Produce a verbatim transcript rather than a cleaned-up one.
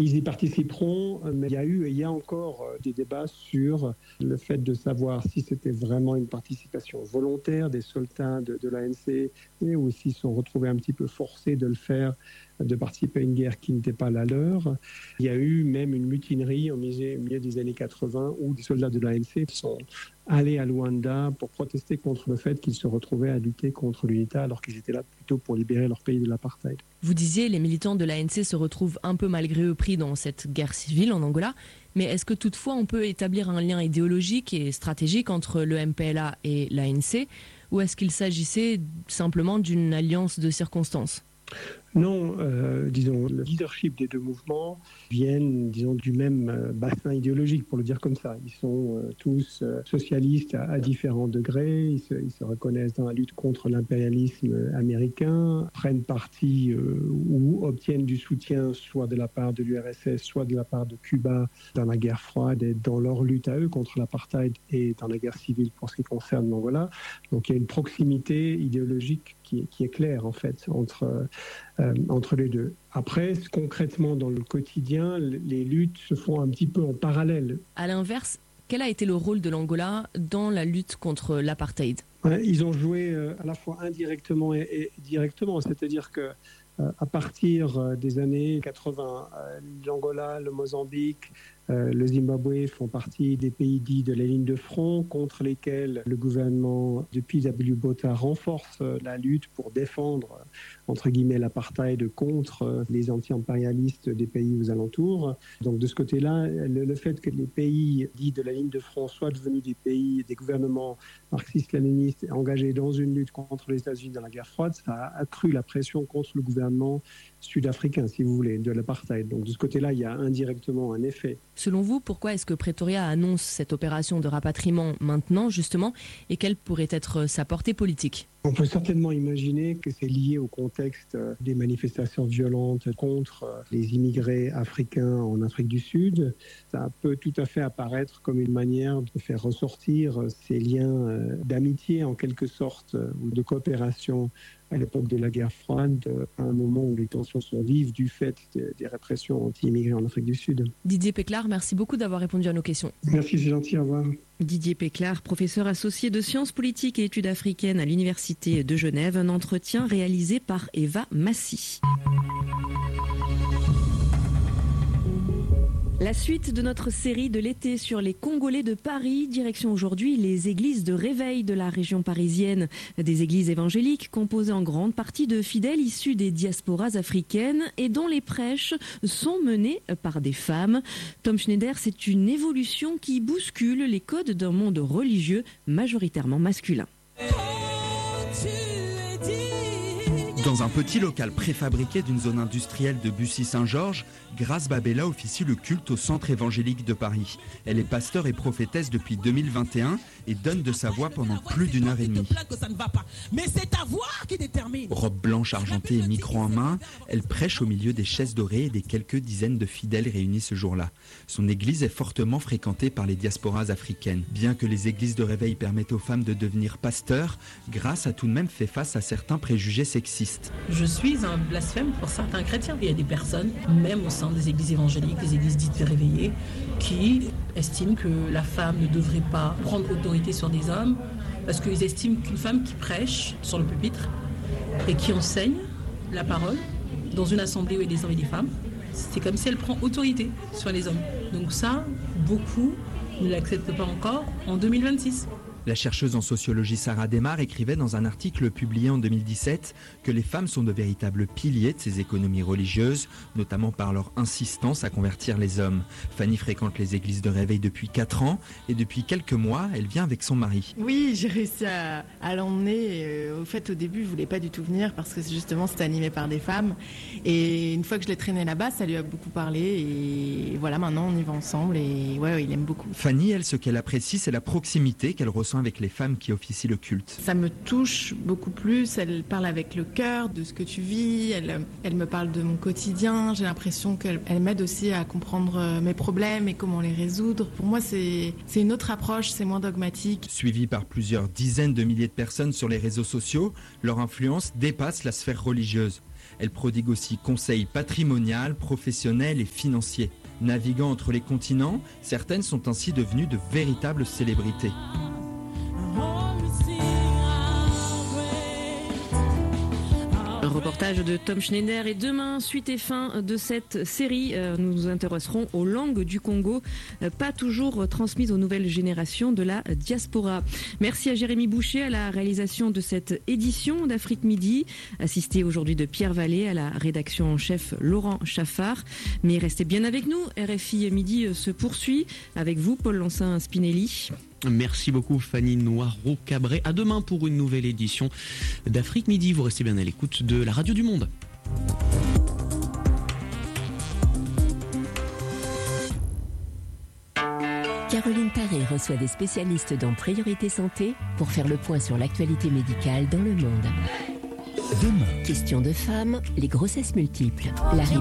Ils y participeront, mais il y a eu et il y a encore des débats sur le fait de savoir si c'était vraiment une participation volontaire des soldats de, de l'A N C ou s'ils sont retrouvés un petit peu forcés de le faire, de participer à une guerre qui n'était pas la leur. Il y a eu même une mutinerie au milieu, au milieu des années quatre-vingts où des soldats de l'A N C sont allés à Luanda pour protester contre le fait qu'ils se retrouvaient à lutter contre l'UNITA alors qu'ils étaient là plutôt pour libérer leur pays de l'apartheid. Vous disiez, les militants de l'A N C se retrouvent un peu malgré eux pris dans cette guerre civile en Angola. Mais est-ce que toutefois on peut établir un lien idéologique et stratégique entre le M P L A et l'A N C, ou est-ce qu'il s'agissait simplement d'une alliance de circonstances ? Non, euh, disons, le leadership des deux mouvements viennent, disons, du même euh, bassin idéologique, pour le dire comme ça. Ils sont euh, tous euh, socialistes à, à différents degrés, ils se, ils se reconnaissent dans la lutte contre l'impérialisme américain, prennent parti euh, ou obtiennent du soutien soit de la part de l'U R S S, soit de la part de Cuba dans la guerre froide et dans leur lutte à eux contre l'apartheid et dans la guerre civile pour ce qui concerne l'Angola. Donc il y a une proximité idéologique qui est, qui est claire, en fait, entre... Euh, Euh, entre les deux. Après, concrètement, dans le quotidien, les luttes se font un petit peu en parallèle. À l'inverse, quel a été le rôle de l'Angola dans la lutte contre l'apartheid ? Ouais, ils ont joué euh, à la fois indirectement et, et directement, c'est-à-dire que euh, à partir euh, des années quatre-vingts, euh, l'Angola, le Mozambique, Euh, le Zimbabwe font partie des pays dits de la ligne de front contre lesquels le gouvernement de P W Botha renforce euh, la lutte pour défendre, euh, entre guillemets, l'apartheid contre euh, les anti-impérialistes des pays aux alentours. Donc de ce côté-là, le, le fait que les pays dits de la ligne de front soient devenus des pays, des gouvernements marxistes-léninistes engagés dans une lutte contre les États-Unis dans la guerre froide, ça a accru la pression contre le gouvernement sud-africain, si vous voulez, de l'apartheid. Donc de ce côté-là, il y a indirectement un effet. Selon vous, pourquoi est-ce que Pretoria annonce cette opération de rapatriement maintenant, justement, et quelle pourrait être sa portée politique ? On peut certainement imaginer que c'est lié au contexte des manifestations violentes contre les immigrés africains en Afrique du Sud. Ça peut tout à fait apparaître comme une manière de faire ressortir ces liens d'amitié, en quelque sorte, ou de coopération à l'époque de la guerre froide, à un moment où les tensions sont vives du fait des répressions anti-immigrés en Afrique du Sud. Didier Péclard, merci beaucoup d'avoir répondu à nos questions. Merci, c'est gentil, au revoir. Didier Péclard, professeur associé de sciences politiques et études africaines à l'Université de Genève, un entretien réalisé par Eva Massy. La suite de notre série de l'été sur les Congolais de Paris. Direction aujourd'hui les églises de réveil de la région parisienne. Des églises évangéliques composées en grande partie de fidèles issus des diasporas africaines et dont les prêches sont menés par des femmes. Tom Schneider, c'est une évolution qui bouscule les codes d'un monde religieux majoritairement masculin. Dans un petit local préfabriqué d'une zone industrielle de Bussy-Saint-Georges, Grace Babella officie le culte au centre évangélique de Paris. Elle est pasteur et prophétesse depuis deux mille vingt et un et donne de sa voix pendant plus d'une heure et demie. Robe blanche argentée et micro en main, elle prêche au milieu des chaises dorées et des quelques dizaines de fidèles réunis ce jour-là. Son église est fortement fréquentée par les diasporas africaines. Bien que les églises de réveil permettent aux femmes de devenir pasteurs, Grace a tout de même fait face à certains préjugés sexistes. Je suis un blasphème pour certains chrétiens. Il y a des personnes, même au sein des églises évangéliques, des églises dites réveillées, qui estiment que la femme ne devrait pas prendre autorité sur des hommes, parce qu'ils estiment qu'une femme qui prêche sur le pupitre et qui enseigne la parole dans une assemblée où il y a des hommes et des femmes, c'est comme si elle prend autorité sur les hommes. Donc ça, beaucoup ne l'acceptent pas encore en deux mille vingt-six. La chercheuse en sociologie Sarah Desmar écrivait dans un article publié en deux mille dix-sept que les femmes sont de véritables piliers de ces économies religieuses, notamment par leur insistance à convertir les hommes. Fanny fréquente les églises de réveil depuis quatre ans et depuis quelques mois, elle vient avec son mari. Oui, j'ai réussi à, à l'emmener. Euh, au fait, au début, je voulais pas du tout venir parce que justement, c'était animé par des femmes. Et une fois que je l'ai traîné là-bas, ça lui a beaucoup parlé. Et voilà, maintenant, on y va ensemble et ouais, ouais il aime beaucoup. Fanny, elle, ce qu'elle apprécie, c'est la proximité qu'elle ressent avec les femmes qui officient le culte. Ça me touche beaucoup plus, elle parle avec le cœur de ce que tu vis, elle, elle me parle de mon quotidien, j'ai l'impression qu'elle elle m'aide aussi à comprendre mes problèmes et comment les résoudre. Pour moi, c'est, c'est une autre approche, c'est moins dogmatique. Suivie par plusieurs dizaines de milliers de personnes sur les réseaux sociaux, leur influence dépasse la sphère religieuse. Elle prodigue aussi conseils patrimoniaux, professionnels et financiers. Naviguant entre les continents, certaines sont ainsi devenues de véritables célébrités. Un reportage de Tom Schneider et demain, suite et fin de cette série, nous nous intéresserons aux langues du Congo, pas toujours transmises aux nouvelles générations de la diaspora. Merci à Jérémy Boucher à la réalisation de cette édition d'Afrique Midi, assisté aujourd'hui de Pierre Vallée à la rédaction en chef Laurent Chaffard. Mais restez bien avec nous, R F I Midi se poursuit avec vous Paul Lancin-Spinelli. Merci beaucoup Fanny Noirot-Cabré. À demain pour une nouvelle édition d'Afrique Midi. Vous restez bien à l'écoute de la Radio du Monde. Caroline Paré reçoit des spécialistes dans Priorité Santé pour faire le point sur l'actualité médicale dans le monde. Demain, question de femmes, les grossesses multiples, la